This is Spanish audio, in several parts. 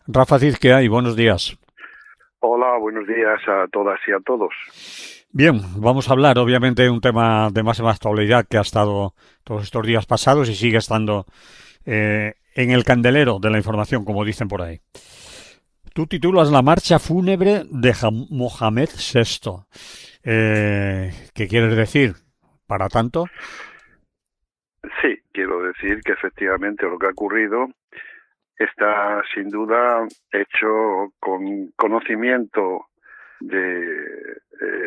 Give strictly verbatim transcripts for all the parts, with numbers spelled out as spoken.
Rafa Cid, ¿qué hay? Buenos días. Hola, buenos días a todas y a todos. Bien, vamos a hablar obviamente de un tema de máxima actualidad que ha estado todos estos días pasados y sigue estando eh, en el candelero de la información, como dicen por ahí. Tú titulas La marcha fúnebre de Jam- Mohamed sexto. Eh, ¿qué quieres decir? Para tanto, Sí, quiero decir que efectivamente lo que ha ocurrido está sin duda hecho con conocimiento del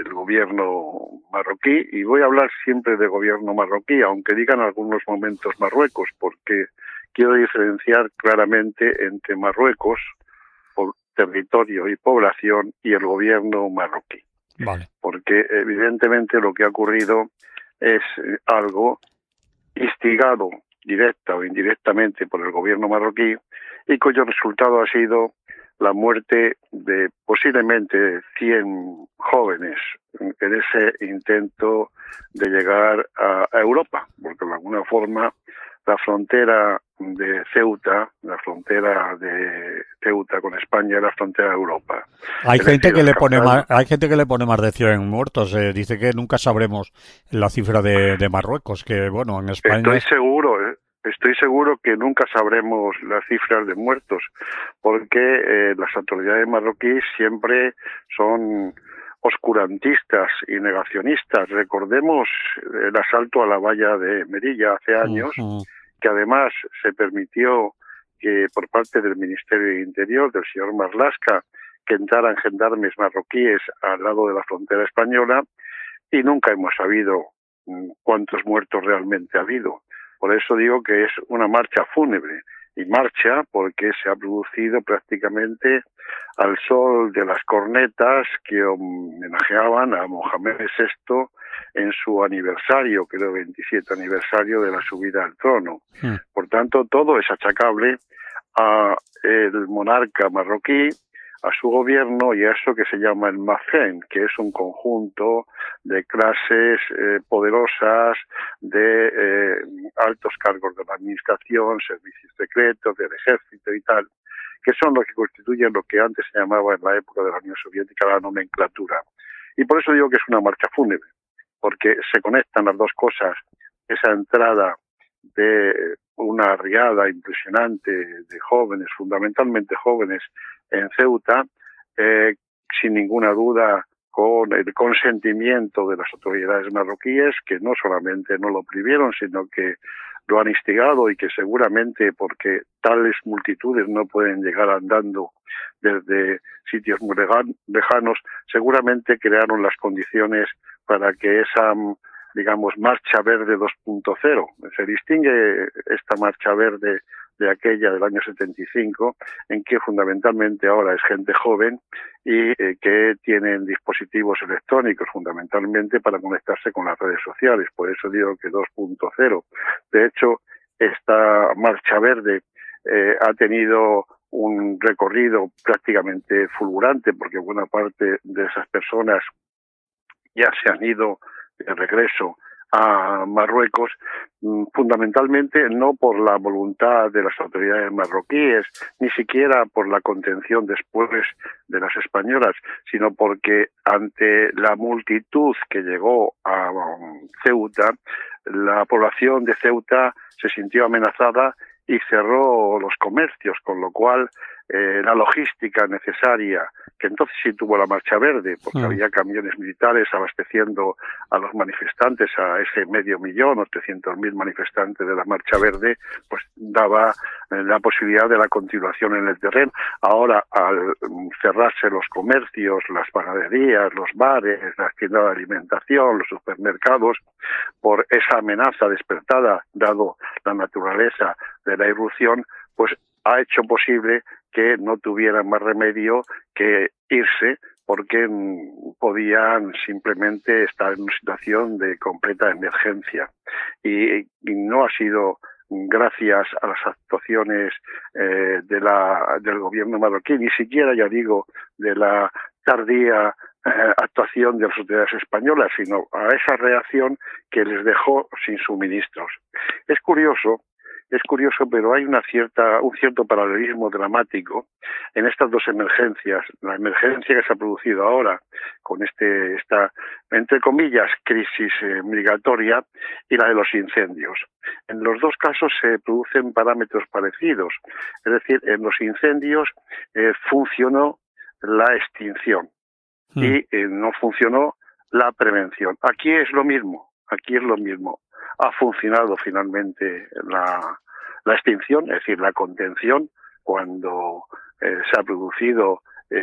gobierno marroquí, y voy a hablar siempre de gobierno marroquí, aunque digan algunos momentos Marruecos, porque quiero diferenciar claramente entre Marruecos, por territorio y población, y el gobierno marroquí, vale. porque evidentemente lo que ha ocurrido es eh, algo instigado directa o indirectamente por el gobierno marroquí, y cuyo resultado ha sido la muerte de posiblemente cien jóvenes en ese intento de llegar a, a Europa, porque de alguna forma la frontera de Ceuta, la frontera de Ceuta con España es la frontera de Europa. Hay Es gente decir, que el le pone capital. más, hay gente que le pone más de cien muertos. Eh, dice que nunca sabremos la cifra de, de Marruecos, que bueno, en España Estoy es... seguro, ¿eh? Estoy seguro que nunca sabremos las cifras de muertos, porque eh, las autoridades marroquíes siempre son oscurantistas y negacionistas. Recordemos el asalto a la valla de Melilla hace Uh años, -huh. que además se permitió que por parte del Ministerio de Interior, del señor Marlaska, que entraran gendarmes marroquíes al lado de la frontera española, y nunca hemos sabido cuántos muertos realmente ha habido. Por eso digo que es una marcha fúnebre, y marcha porque se ha producido prácticamente al sol de las cornetas que homenajeaban a Mohamed sexto en su aniversario, creo veintisiete aniversario de la subida al trono. Uh Por tanto, todo es achacable a el monarca marroquí, a su gobierno y a eso que se llama el Mafen, que es un conjunto de clases eh, poderosas, de eh, altos cargos de la administración, servicios secretos, del ejército y tal, que son los que constituyen lo que antes se llamaba en la época de la Unión Soviética la nomenclatura. Y por eso digo que es una marcha fúnebre, porque se conectan las dos cosas, esa entrada de una riada impresionante de jóvenes, fundamentalmente jóvenes, en Ceuta, eh, sin ninguna duda con el consentimiento de las autoridades marroquíes, que no solamente no lo prohibieron, sino que lo han instigado, y que seguramente, porque tales multitudes no pueden llegar andando desde sitios muy lejanos, seguramente crearon las condiciones para que esa, digamos, marcha verde dos punto cero. Se distingue esta marcha verde de aquella del año setenta y cinco, en que fundamentalmente ahora es gente joven y eh, que tienen dispositivos electrónicos fundamentalmente para conectarse con las redes sociales. Por eso digo que dos punto cero. De hecho, esta marcha verde eh, ha tenido un recorrido prácticamente fulgurante, porque buena parte de esas personas ya se han ido de regreso a Marruecos, fundamentalmente no por la voluntad de las autoridades marroquíes, ni siquiera por la contención después de las españolas, sino porque ante la multitud que llegó a Ceuta, la población de Ceuta se sintió amenazada y cerró los comercios, con lo cual eh, la logística necesaria, que entonces sí tuvo la Marcha Verde, porque -huh. había camiones militares abasteciendo a los manifestantes, a ese medio millón o trescientos mil manifestantes de la Marcha Verde, pues daba eh, la posibilidad de la continuación en el terreno. Ahora, al cerrarse los comercios, las panaderías, los bares, las tiendas de alimentación, los supermercados, por esa amenaza despertada, dado la naturaleza de la irrupción, pues ha hecho posible que no tuvieran más remedio que irse, porque podían simplemente estar en una situación de completa emergencia. Y, y no ha sido gracias a las actuaciones eh, de la, del gobierno marroquí, ni siquiera, ya digo, de la tardía eh, actuación de las autoridades españolas, sino a esa reacción que les dejó sin suministros. Es curioso es curioso, pero hay una cierta, un cierto paralelismo dramático en estas dos emergencias. La emergencia que se ha producido ahora con este, esta, entre comillas, crisis eh, migratoria y la de los incendios. En los dos casos se producen parámetros parecidos. Es decir, en los incendios eh, funcionó la extinción mm. y eh, no funcionó la prevención. Aquí es lo mismo, aquí es lo mismo. Ha funcionado finalmente la, la extinción, es decir, la contención, cuando eh, se ha producido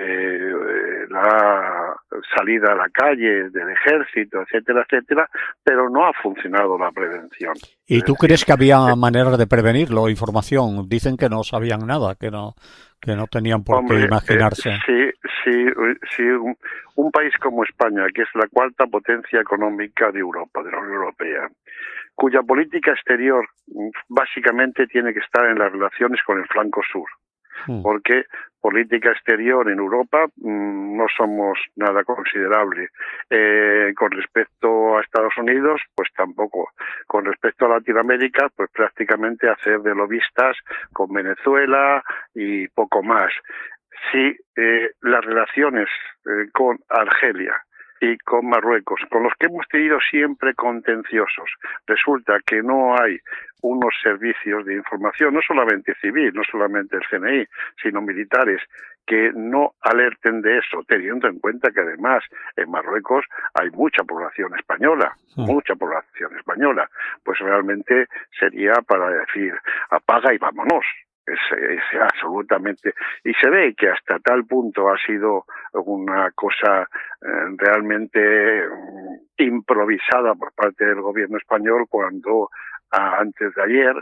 eh, la salida a la calle del ejército, etcétera, etcétera, pero no ha funcionado la prevención. ¿Y tú crees que había maneras de prevenirlo, información? Dicen que no sabían nada, que no que no tenían por Hombre, qué imaginarse. Eh, sí, sí, sí un, un país como España, que es la cuarta potencia económica de Europa, de la Unión Europea, cuya política exterior básicamente tiene que estar en las relaciones con el flanco sur, mm. porque política exterior en Europa mmm, no somos nada considerable. Eh, con respecto a Estados Unidos, pues tampoco. Con respecto a Latinoamérica, pues prácticamente hacer de lobistas con Venezuela y poco más. Sí, eh, las relaciones eh, con Argelia y con Marruecos, con los que hemos tenido siempre contenciosos, resulta que no hay unos servicios de información, no solamente civil, no solamente el C N I, sino militares, que no alerten de eso, teniendo en cuenta que además en Marruecos hay mucha población española, sí. mucha población española, pues realmente sería para decir, apaga y vámonos. Es, es absolutamente, y se ve que hasta tal punto ha sido una cosa eh, realmente eh, improvisada por parte del gobierno español cuando a, antes de ayer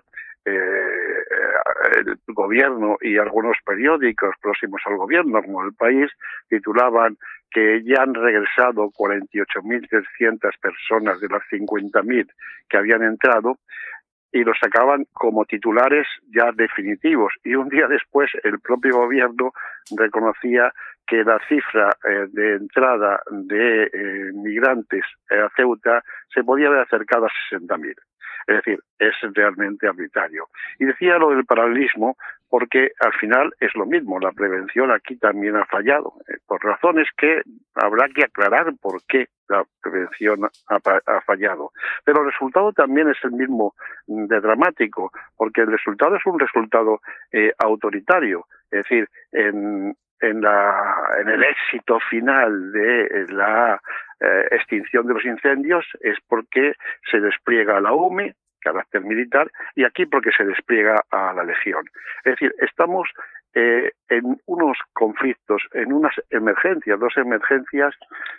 eh, el gobierno y algunos periódicos próximos al gobierno como El País titulaban que ya han regresado cuarenta y ocho mil trescientas personas de las cincuenta mil que habían entrado, y los sacaban como titulares ya definitivos. Y un día después el propio gobierno reconocía que la cifra eh, de entrada de eh, migrantes a Ceuta se podía haber acercado a sesenta mil. Es decir, es realmente arbitrario. Y decía lo del paralelismo porque al final es lo mismo, la prevención aquí también ha fallado, eh, por razones que habrá que aclarar por qué la prevención ha, ha fallado. Pero el resultado también es el mismo de dramático, porque el resultado es un resultado eh, autoritario, es decir, en, en, la, en el éxito final de la eh, extinción de los incendios es porque se despliega la U M E, carácter militar, y aquí porque se despliega a la Legión. Es decir, estamos eh, en unos conflictos, en unas emergencias, dos emergencias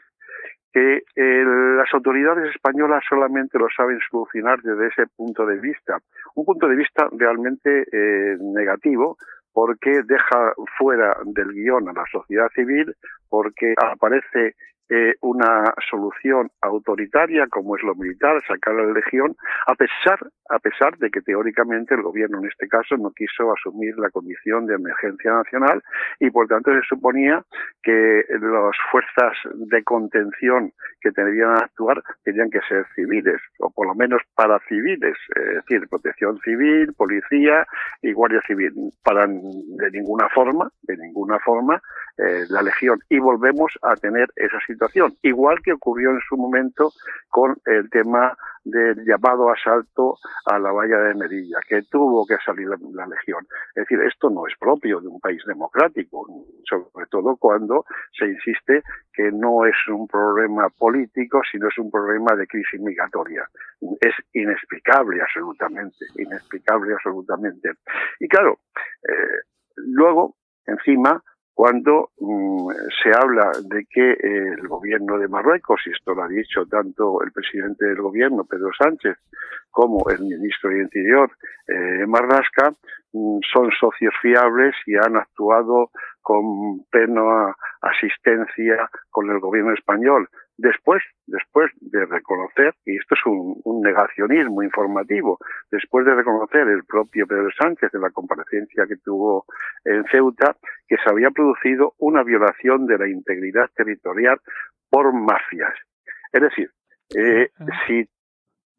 que eh, las autoridades españolas solamente lo saben solucionar desde ese punto de vista. Un punto de vista realmente eh, negativo, porque deja fuera del guión a la sociedad civil, porque aparece eh, una solución autoritaria como es lo militar, sacar a la Legión, a pesar, a pesar de que teóricamente el gobierno en este caso no quiso asumir la condición de emergencia nacional y por tanto se suponía que las fuerzas de contención que debían actuar tenían que ser civiles, o por lo menos para civiles, es decir, protección civil, policía y guardia civil, para de ninguna forma, de ninguna forma eh, la Legión. Y volvemos a tener esa situación, igual que ocurrió en su momento con el tema del llamado asalto a la valla de Melilla, que tuvo que salir la, la Legión. Es decir, esto no es propio de un país democrático, sobre todo cuando se insiste que no es un problema político, sino es un problema de crisis migratoria. Es inexplicable absolutamente, inexplicable absolutamente. Y claro, eh, luego, encima, cuando um, se habla de que eh, el gobierno de Marruecos, y esto lo ha dicho tanto el presidente del gobierno, Pedro Sánchez, como el ministro de Interior, eh, Marlaska, um, son socios fiables y han actuado con plena asistencia con el gobierno español. Después, después de reconocer, y esto es un, un negacionismo informativo, después de reconocer el propio Pedro Sánchez en la comparecencia que tuvo en Ceuta, que se había producido una violación de la integridad territorial por mafias. Es decir, eh, si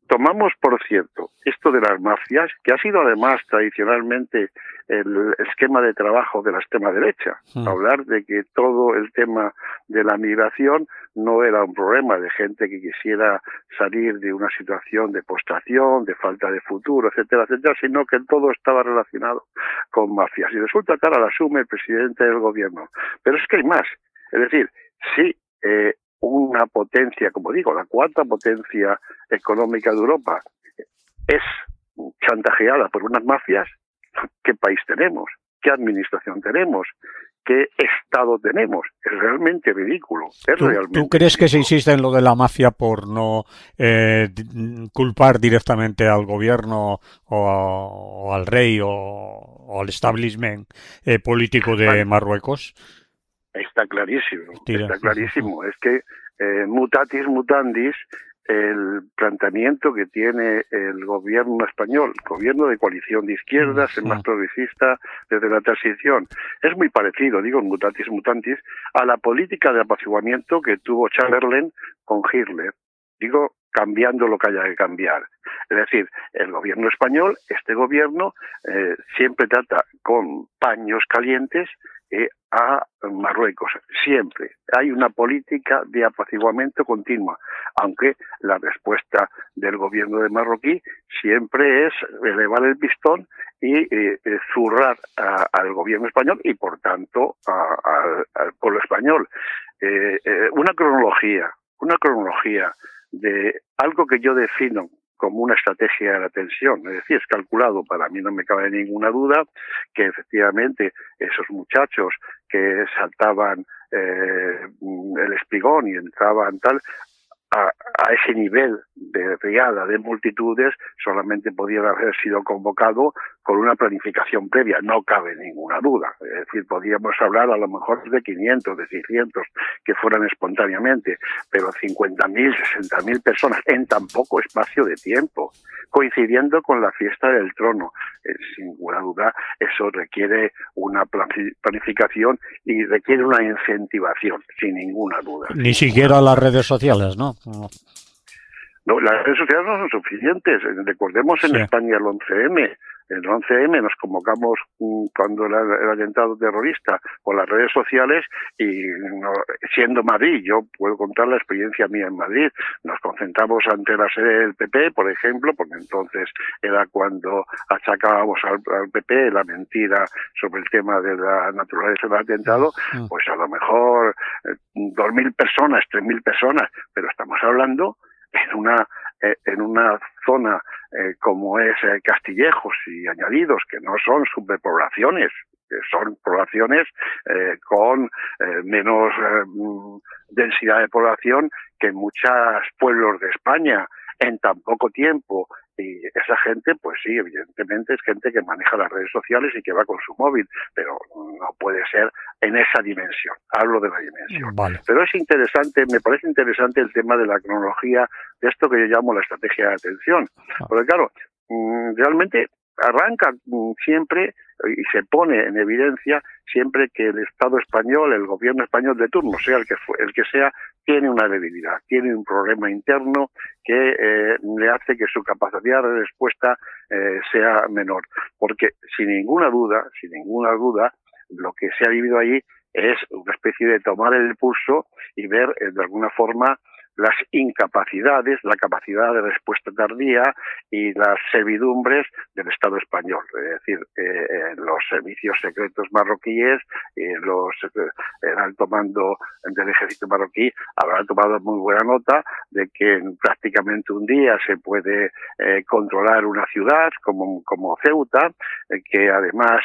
tomamos por cierto esto de las mafias, que ha sido además tradicionalmente el esquema de trabajo de la extrema derecha, mm. hablar de que todo el tema de la migración no era un problema de gente que quisiera salir de una situación de postración, de falta de futuro, etcétera, etcétera, sino que todo estaba relacionado con mafias. Y resulta que ahora lo asume el presidente del gobierno. Pero es que hay más. Es decir, sí, eh, una potencia, como digo, la cuarta potencia económica de Europa, es chantajeada por unas mafias. ¿Qué país tenemos? ¿Qué administración tenemos? ¿Qué Estado tenemos? Es realmente ridículo. Es ¿Tú, realmente ¿Tú crees ridículo. que se insiste en lo de la mafia por no eh, culpar directamente al gobierno o, a, o al rey o, o al establishment eh, político de bueno, Marruecos? Está clarísimo, Tira. está clarísimo. Es que eh, mutatis mutandis, el planteamiento que tiene el gobierno español, gobierno de coalición de izquierdas, el más progresista desde la transición, es muy parecido, digo, mutatis mutantis, a la política de apaciguamiento que tuvo Chamberlain con Hitler. Digo, cambiando lo que haya que cambiar. Es decir, el gobierno español, este gobierno, eh, siempre trata con paños calientes eh, a Marruecos. Siempre. Hay una política de apaciguamiento continua, aunque la respuesta del gobierno de marroquí siempre es elevar el pistón y eh, eh, zurrar a, al gobierno español y, por tanto, a, a, al pueblo español. Eh, eh, una cronología, una cronología de algo que yo defino como una estrategia de la tensión, es decir, es calculado, para mí no me cabe ninguna duda que efectivamente esos muchachos que saltaban eh, el espigón y entraban tal, a, a ese nivel de riada de multitudes solamente podían haber sido convocados con una planificación previa, no cabe ninguna duda. Es decir, podríamos hablar a lo mejor de quinientos, de seiscientos que fueran espontáneamente, pero cincuenta mil, sesenta mil personas en tan poco espacio de tiempo, coincidiendo con la fiesta del trono. Eh, sin ninguna duda, eso requiere una planificación y requiere una incentivación, sin ninguna duda. Ni siquiera las redes sociales, ¿no? No. No, las redes sociales no son suficientes. Recordemos en sí. España el once eme. En el once eme nos convocamos um, cuando era el atentado terrorista por las redes sociales y no, siendo Madrid, yo puedo contar la experiencia mía en Madrid, nos concentramos ante la sede del P P, por ejemplo, porque entonces era cuando achacábamos al, al P P la mentira sobre el tema de la naturaleza del atentado, uh-huh. pues a lo mejor eh, dos mil personas, tres mil personas, pero estamos hablando en una eh, en una zona eh, como es eh, Castillejos y Añadidos, que no son superpoblaciones, que son poblaciones eh, con eh, menos eh, densidad de población que en muchos pueblos de España en tan poco tiempo. Y esa gente, pues sí, evidentemente es gente que maneja las redes sociales y que va con su móvil, pero no puede ser en esa dimensión. Hablo de la dimensión. Vale. Pero es interesante, me parece interesante el tema de la cronología de esto que yo llamo la estrategia de atención. Porque claro, realmente arranca siempre y se pone en evidencia siempre que el Estado español, el gobierno español de turno, sea el que fue, el que sea, tiene una debilidad, tiene un problema interno que eh, le hace que su capacidad de respuesta eh, sea menor. Porque sin ninguna duda, sin ninguna duda, lo que se ha vivido allí es una especie de tomar el pulso y ver eh, de alguna forma las incapacidades, la capacidad de respuesta tardía y las servidumbres del Estado español. Es decir, eh, los servicios secretos marroquíes, eh, los, eh, el alto mando del ejército marroquí habrá tomado muy buena nota de que en prácticamente un día se puede eh, controlar una ciudad como, como Ceuta, eh, que además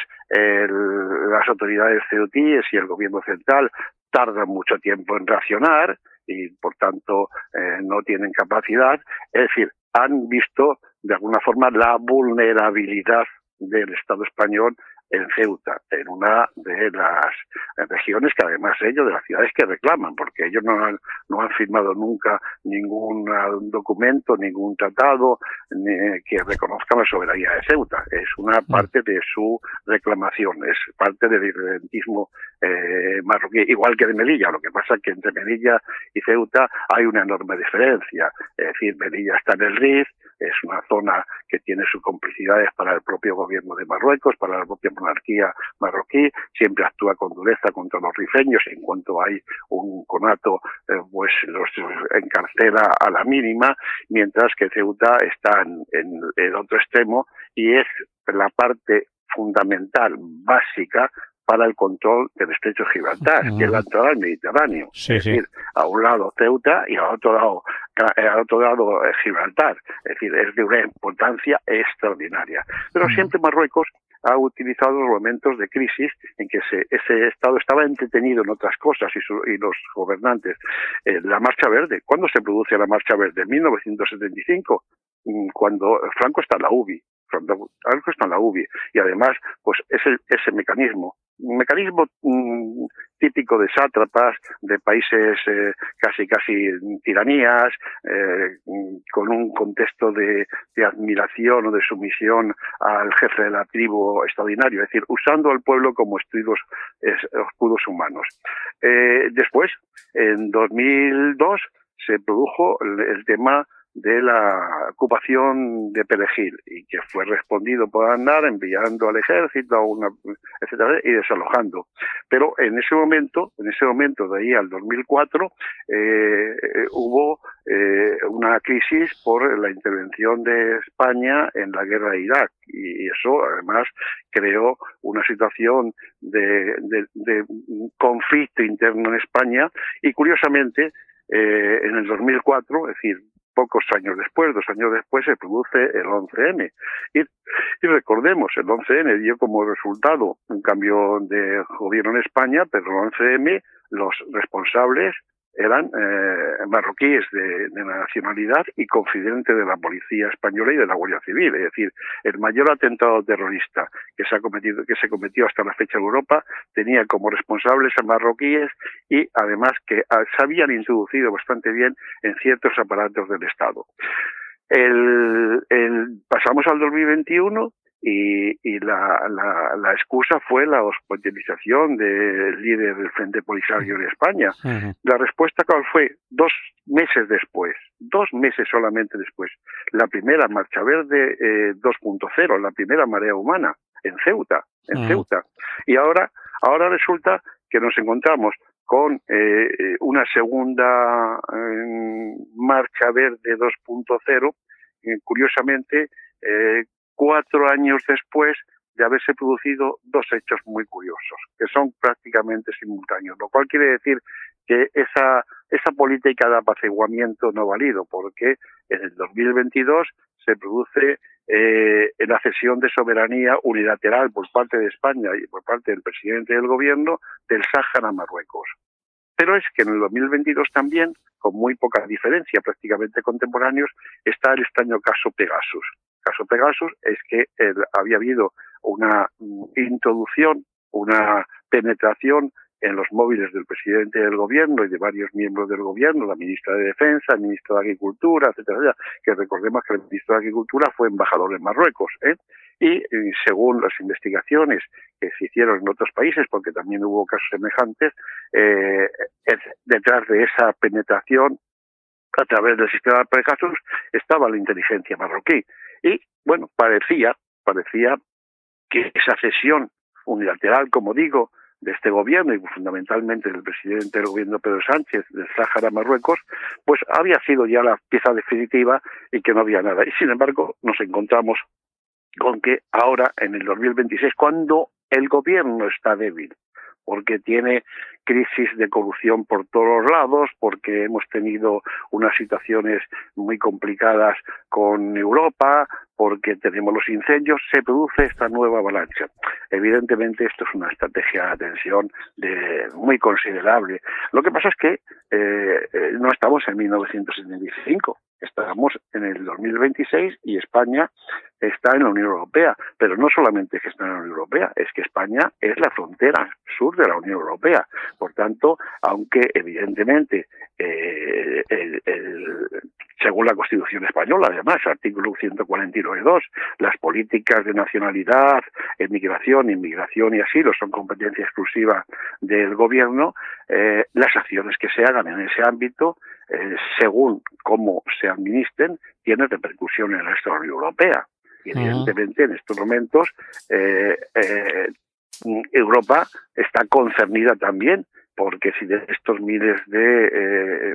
el, las autoridades ceutíes y el gobierno central tardan mucho tiempo en reaccionar y por tanto eh, no tienen capacidad. Es decir, han visto de alguna forma la vulnerabilidad del Estado español en Ceuta, en una de las regiones que además ellos, de las ciudades que reclaman, porque ellos no han, no han firmado nunca ningún documento, ningún tratado ni, que reconozca la soberanía de Ceuta. Es una parte de su reclamación, es parte del irredentismo eh, marroquí, igual que de Melilla. Lo que pasa es que entre Melilla y Ceuta hay una enorme diferencia. Es decir, Melilla está en el Rif es una zona que tiene sus complicidades para el propio gobierno de Marruecos, para la propia monarquía marroquí, siempre actúa con dureza contra los rifeños, en cuanto hay un conato, eh, pues los encarcela a la mínima, mientras que Ceuta está en, en el otro extremo y es la parte fundamental, básica, para el control del estrecho de Gibraltar, uh-huh. que es la entrada al Mediterráneo. Sí, es sí. decir, a un lado Ceuta y al otro lado, al otro lado Gibraltar. Es decir, es de una importancia extraordinaria. Pero uh-huh. siempre Marruecos ha utilizado los momentos de crisis en que se, ese Estado estaba entretenido en otras cosas y, su, y los gobernantes. Eh, la Marcha Verde, ¿cuándo se produce la Marcha Verde? En mil novecientos setenta y cinco, cuando Franco está en la U B I. Franco está en la U B I. Y además, pues ese, ese mecanismo, un mecanismo mmm, típico de sátrapas, de países eh, casi casi tiranías, eh, con un contexto de, de admiración o de sumisión al jefe de la tribu extraordinario, es decir, usando al pueblo como escudos, escudos humanos. Eh, después, en dos mil dos, se produjo el, el tema de la ocupación de Perejil y que fue respondido por Aznar enviando al ejército a una, etcétera, y desalojando. Pero en ese momento, en ese momento de ahí al dos mil cuatro, eh, hubo eh, una crisis por la intervención de España en la guerra de Irak y eso además creó una situación de, de, de conflicto interno en España y curiosamente eh, en el dos mil cuatro, es decir, pocos años después, dos años después, se produce el once eme. Y, y recordemos, el once eme dio como resultado un cambio de gobierno en España, pero el once eme los responsables eran eh, marroquíes de, de nacionalidad y confidentes de la policía española y de la Guardia Civil. Es decir, el mayor atentado terrorista que se ha cometido, que se cometió hasta la fecha en Europa tenía como responsables a marroquíes y además que ah, se habían introducido bastante bien en ciertos aparatos del Estado. El, el, pasamos al dos mil veintiuno y, y la, la, la excusa fue la hospitalización del líder del Frente Polisario en España. Uh-huh. La respuesta, ¿cuál fue? Dos meses después, dos meses solamente después, la primera Marcha Verde eh, dos punto cero, la primera marea humana en Ceuta, en uh-huh. Ceuta. Y ahora, ahora resulta que nos encontramos con eh, una segunda eh, Marcha Verde dos punto cero, eh, curiosamente, eh, cuatro años después de haberse producido dos hechos muy curiosos, que son prácticamente simultáneos, lo cual quiere decir que esa, esa política de apaciguamiento no ha valido, porque en el dos mil veintidós se produce eh, la cesión de soberanía unilateral por parte de España y por parte del presidente del gobierno del Sáhara a Marruecos. Pero es que en el dos mil veintidós también, con muy poca diferencia, prácticamente contemporáneos, está el extraño caso Pegasus. El caso Pegasus es que eh, había habido una mm, introducción, una penetración en los móviles del presidente del gobierno y de varios miembros del gobierno, la ministra de Defensa, el ministro de Agricultura, etcétera, que recordemos que el ministro de Agricultura fue embajador en Marruecos, ¿eh? Y, y según las investigaciones que se hicieron en otros países, porque también hubo casos semejantes, eh, es, detrás de esa penetración a través del sistema Pegasus estaba la inteligencia marroquí. Y, bueno, parecía, parecía que esa cesión unilateral, como digo, de este gobierno y fundamentalmente del presidente del gobierno Pedro Sánchez del Sáhara a Marruecos, pues había sido ya la pieza definitiva y que no había nada. Y sin embargo nos encontramos con que ahora en el dos mil veintiséis, cuando el gobierno está débil, porque tiene crisis de corrupción por todos los lados, porque hemos tenido unas situaciones muy complicadas con Europa, porque tenemos los incendios, se produce esta nueva avalancha. Evidentemente esto es una estrategia de tensión de, muy considerable. Lo que pasa es que eh, eh, no estamos en mil novecientos setenta y cinco, estamos en el dos mil veintiséis y España está en la Unión Europea, pero no solamente es que está en la Unión Europea, es que España es la frontera sur de la Unión Europea. Por tanto, aunque evidentemente eh, el, el, según la Constitución española, además, artículo ciento cuarenta y nueve punto dos, las políticas de nacionalidad, emigración, inmigración y asilo son competencia exclusiva del Gobierno, eh, las acciones que se hagan en ese ámbito, eh, según cómo se administren, tienen repercusión en el resto de la Unión Europea. Y evidentemente, en estos momentos, eh, eh, Europa está concernida también, porque si de estos miles de eh,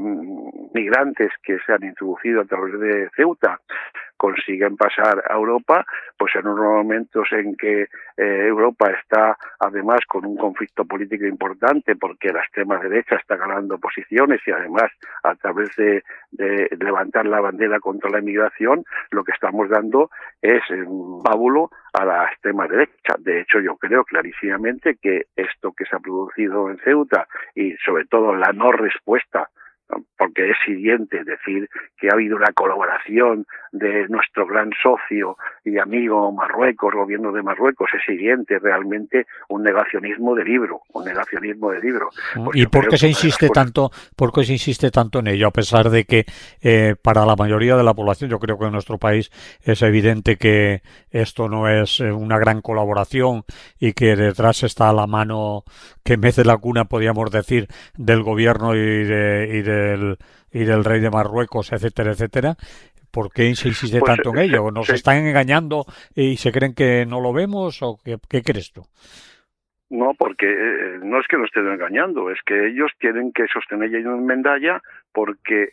migrantes que se han introducido a través de Ceuta consiguen pasar a Europa, pues en unos momentos en que eh, Europa está además con un conflicto político importante porque la extrema derecha está ganando posiciones y además a través de, de levantar la bandera contra la inmigración, lo que estamos dando es un pábulo a la extrema derecha. De hecho, yo creo clarísimamente que esto que se ha producido en Ceuta y sobre todo la no respuesta, porque es hiriente decir que ha habido una colaboración de nuestro gran socio y amigo Marruecos, gobierno de Marruecos, es hiriente, realmente un negacionismo de libro, un negacionismo de libro. Pues ¿Y por qué se insiste cosas... tanto, por qué se insiste tanto en ello, a pesar de que eh, para la mayoría de la población, yo creo que en nuestro país es evidente que esto no es una gran colaboración y que detrás está la mano que mece la cuna, podríamos decir, del gobierno y de, y de Del, y del rey de Marruecos, etcétera, etcétera? ¿Por qué se insiste pues, tanto en ello? ¿Nos sí. están engañando y se creen que no lo vemos? ¿O qué, qué crees tú? No, porque eh, no es que nos estén engañando, es que ellos tienen que sostener en Mendaya porque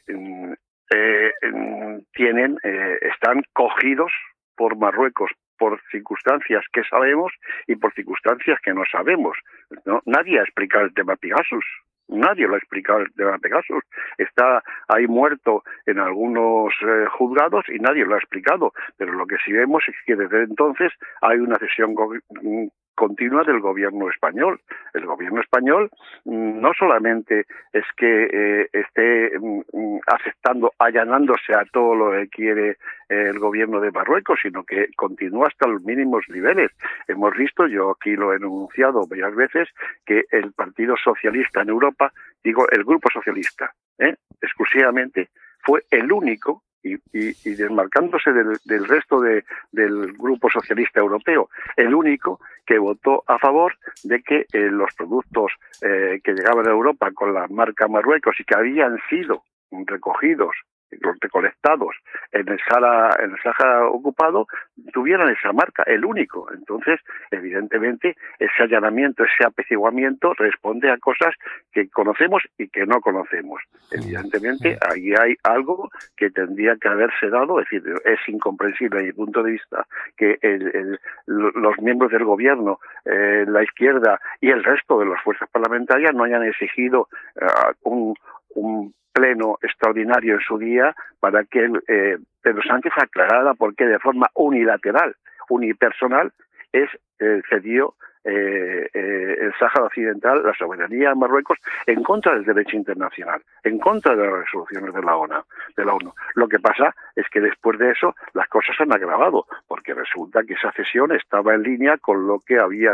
eh, tienen, eh, están cogidos por Marruecos por circunstancias que sabemos y por circunstancias que no sabemos. ¿No? Nadie ha explicado el tema Pegasus. Nadie lo ha explicado el tema Pegasus. Está ahí muerto en algunos eh, juzgados y nadie lo ha explicado. Pero lo que sí vemos es que desde entonces hay una cesión continua del gobierno español. El gobierno español no solamente es que eh, esté mm, aceptando, allanándose a todo lo que quiere eh, el gobierno de Marruecos, sino que continúa hasta los mínimos niveles. Hemos visto, yo aquí lo he enunciado varias veces, que el Partido Socialista en Europa, digo, el Grupo Socialista, ¿eh? exclusivamente, fue el único Y, y, y desmarcándose del, del resto de, del Grupo Socialista Europeo, el único que votó a favor de que eh, los productos eh, que llegaban a Europa con la marca Marruecos y que habían sido recogidos, recolectados en el Sahara, en el Sahara ocupado, tuvieran esa marca, el único. Entonces, evidentemente, ese allanamiento, ese apaciguamiento responde a cosas que conocemos y que no conocemos. Evidentemente, ahí hay algo que tendría que haberse dado, es decir, es incomprensible desde mi punto de vista que el, el, los miembros del gobierno, eh, la izquierda y el resto de las fuerzas parlamentarias no hayan exigido uh, un, un pleno extraordinario en su día para que eh, Pedro Sánchez aclarara por qué de forma unilateral, unipersonal, es eh, cedió eh, eh, el Sáhara Occidental, la soberanía de Marruecos, en contra del derecho internacional, en contra de las resoluciones de la ONU. De la ONU. Lo que pasa es que después de eso las cosas se han agravado, porque resulta que esa cesión estaba en línea con lo que había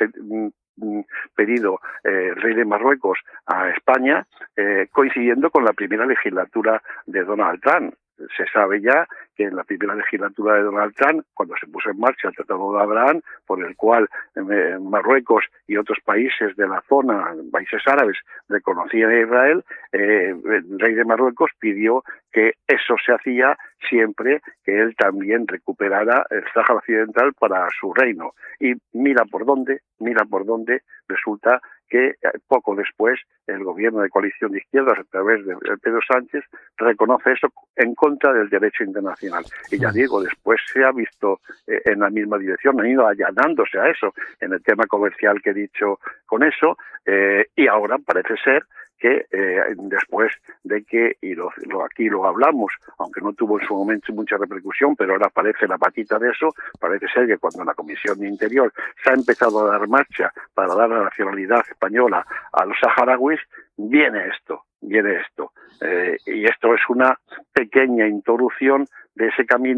pedido eh, el rey de Marruecos a España, eh, coincidiendo con la primera legislatura de Donald Trump. Se sabe ya que en la primera legislatura de Donald Trump, cuando se puso en marcha el Tratado de Abraham, por el cual eh, Marruecos y otros países de la zona, países árabes, reconocían a Israel, eh, el rey de Marruecos pidió que eso se hacía siempre que él también recuperara el Sáhara Occidental para su reino. Y mira por dónde, mira por dónde resulta que poco después el gobierno de coalición de izquierdas a través de Pedro Sánchez reconoce eso en contra del derecho internacional. Y ya digo, después se ha visto eh, en la misma dirección, han ido allanándose a eso en el tema comercial que he dicho con eso, eh, y ahora parece ser que eh, después de que, y lo, lo aquí lo hablamos, aunque no tuvo en su momento mucha repercusión, pero ahora aparece la patita de eso, parece ser que cuando la Comisión de Interior se ha empezado a dar marcha para dar la nacionalidad española a los saharauis, viene esto, viene esto. Eh, y esto es una pequeña introducción de ese camino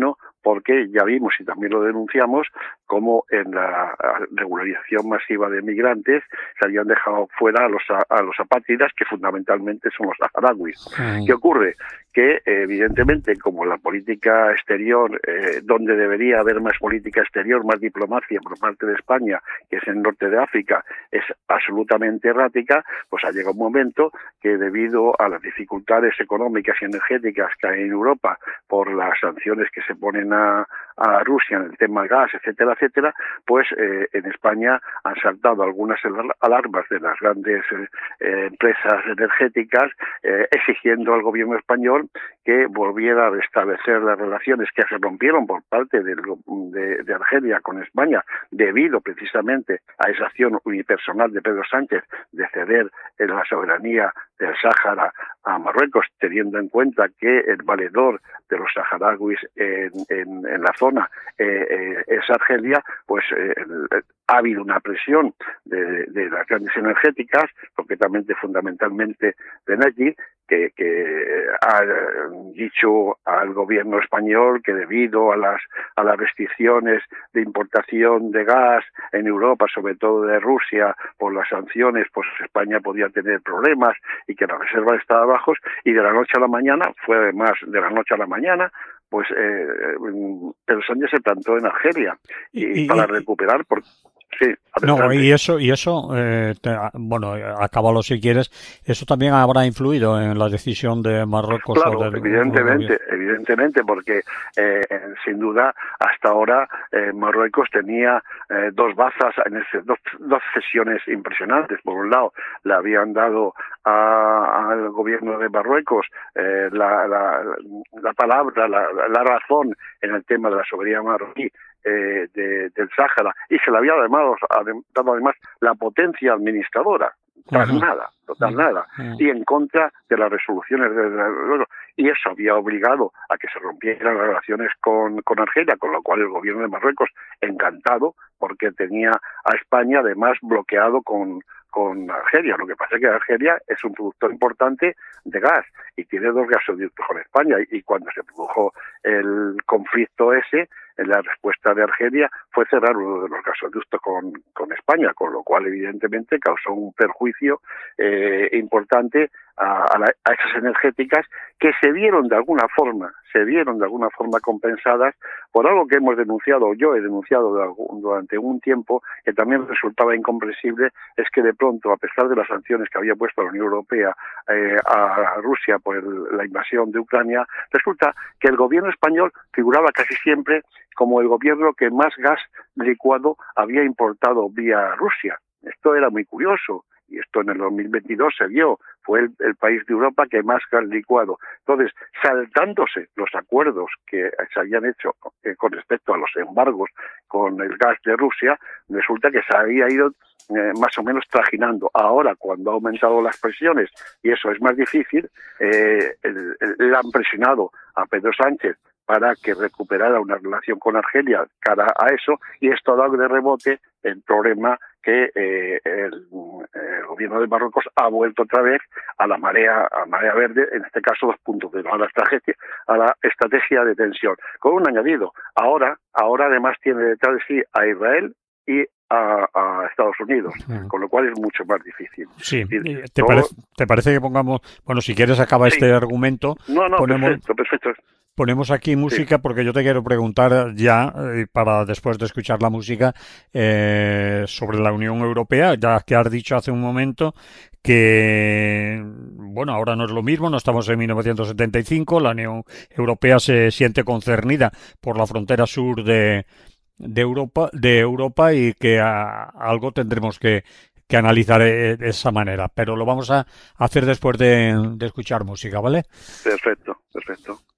porque ya vimos y también lo denunciamos como en la regularización masiva de migrantes se habían dejado fuera a los a los apátridas, que fundamentalmente son los saharauis. Sí. ¿Qué ocurre? Que evidentemente, como la política exterior, eh, donde debería haber más política exterior, más diplomacia por parte de España, que es en el norte de África, es absolutamente errática, pues ha llegado un momento que debido a las dificultades económicas y energéticas que hay en Europa por las sanciones que se ponen a, a Rusia en el tema gas, etcétera, etcétera, pues eh, en España han saltado algunas alarmas de las grandes eh, empresas energéticas eh, exigiendo al gobierno español que volviera a restablecer las relaciones que se rompieron por parte de, de, de Argelia con España debido precisamente a esa acción unipersonal de Pedro Sánchez de ceder en la soberanía del Sáhara a Marruecos, teniendo en cuenta que el valedor de los saharauis en, en, en la zona eh, eh, es Argelia, pues eh, ha habido una presión de, de las grandes energéticas, concretamente fundamentalmente de Engie, que, que ha dicho al gobierno español que debido a las a las restricciones de importación de gas en Europa, sobre todo de Rusia, por las sanciones, pues España podía tener problemas y que las reservas estaban bajos, y de la noche a la mañana, fue además de la noche a la mañana, pues eh, Pedro Sánchez se plantó en Argelia y, y para y, recuperar por sí, no, y eso, y eso eh, te, bueno, acábalo si quieres, eso también habrá influido en la decisión de Marruecos. Claro, o del, evidentemente, o evidentemente, porque eh, sin duda hasta ahora eh, Marruecos tenía eh, dos bazas, en ese, dos, dos cesiones impresionantes. Por un lado, le habían dado a, al gobierno de Marruecos eh, la, la, la palabra, la, la razón en el tema de la soberanía marroquí. Eh, de, del Sáhara, y se le había además, dado además la potencia administradora, tras uh-huh. nada, total uh-huh. nada, uh-huh. y en contra de las resoluciones de, de, de, y eso había obligado a que se rompieran las relaciones con, con Argelia, con lo cual el gobierno de Marruecos, encantado, porque tenía a España además bloqueado con con Argelia. Lo que pasa es que Argelia es un productor importante de gas y tiene dos gasoductos con España, y, y cuando se produjo el conflicto ese, la respuesta de Argelia fue cerrar uno de los gasoductos con, con España, con lo cual evidentemente causó un perjuicio eh, importante a, a, la, a esas energéticas que se vieron de alguna forma, se vieron de alguna forma compensadas por algo que hemos denunciado, yo he denunciado de algún, durante un tiempo, que también resultaba incomprensible, es que de pronto, a pesar de las sanciones que había puesto la Unión Europea eh, a Rusia por el, la invasión de Ucrania, resulta que el gobierno español figuraba casi siempre como el gobierno que más gas licuado había importado vía Rusia. Esto era muy curioso, y esto en el dos mil veintidós se vio, fue el, el país de Europa que más gas licuado. Entonces, saltándose los acuerdos que se habían hecho eh, con respecto a los embargos con el gas de Rusia, resulta que se había ido eh, más o menos trajinando. Ahora, cuando ha aumentado las presiones, y eso es más difícil, eh, el, el, le han presionado a Pedro Sánchez para que recuperara una relación con Argelia cara a eso, y esto ha dado de rebote el problema que eh, el, el gobierno de Marruecos ha vuelto otra vez a la marea a marea verde, en este caso dos puntos de a la estrategia a la estrategia de tensión, con un añadido. Ahora, ahora además tiene detrás de sí a Israel y a, a Estados Unidos, uh-huh. con lo cual es mucho más difícil. Sí, ¿te, todo... parece, ¿te parece que pongamos, bueno, si quieres acaba sí. este argumento? No, no, ponemos... perfecto, perfecto. Ponemos aquí música sí. porque yo te quiero preguntar ya, eh, para después de escuchar la música, eh, sobre la Unión Europea, ya que has dicho hace un momento que, bueno, ahora no es lo mismo, no estamos en mil novecientos setenta y cinco, la Unión Europea se siente concernida por la frontera sur de, de Europa, de Europa y que a, algo tendremos que, que analizar de esa manera, pero lo vamos a hacer después de, de escuchar música, ¿vale? Perfecto, perfecto.